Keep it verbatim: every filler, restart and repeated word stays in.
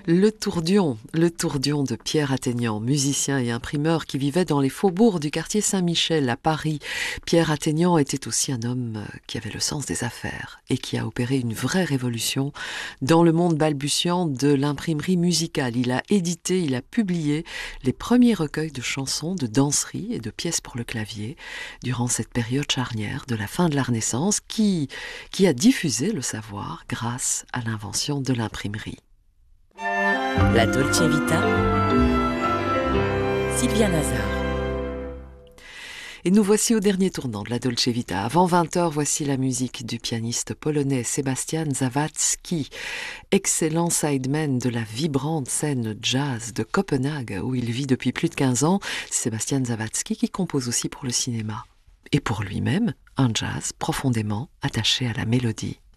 Le Tourdion, le Tourdion de Pierre Atteignant, musicien et imprimeur qui vivait dans les faubourgs du quartier Saint-Michel à Paris. Pierre Atteignant était aussi un homme qui avait le sens des affaires et qui a opéré une vraie révolution dans le monde balbutiant de l'imprimerie musicale. Il a édité, il a publié les premiers recueils de chansons, de danseries et de pièces pour le clavier durant cette période charnière de la fin de la Renaissance qui, qui a diffusé le savoir grâce à l'invention de l'imprimerie. La Dolce Vita, Sylvia Nazar. Et nous voici au dernier tournant de la Dolce Vita. Avant vingt heures, voici la musique du pianiste polonais Sebastian Zawadzki, excellent sideman de la vibrante scène jazz de Copenhague, où il vit depuis plus de quinze ans. Sebastian Zawadzki qui compose aussi pour le cinéma. Et pour lui-même, un jazz profondément attaché à la mélodie.